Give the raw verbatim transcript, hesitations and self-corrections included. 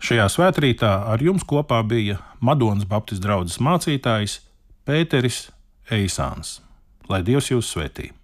Šajā svētrītā ar jums kopā bija Madonas Baptistu draudzes mācītājs Pēteris Eisāns. Lai Dievs jūs svētī!